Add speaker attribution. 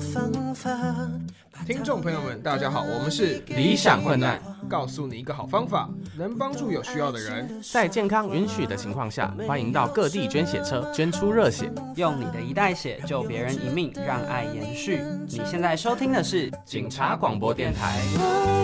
Speaker 1: 方法。
Speaker 2: 听众朋友们，大家好，我们是
Speaker 3: 理想混乱，
Speaker 2: 告诉你一个好方法，能帮助有需要的人。
Speaker 3: 在健康允许的情况下，欢迎到各地捐血车捐出热血，
Speaker 4: 用你的一袋血救别人一命，让爱延续。你现在收听的是
Speaker 3: 警察广播电台。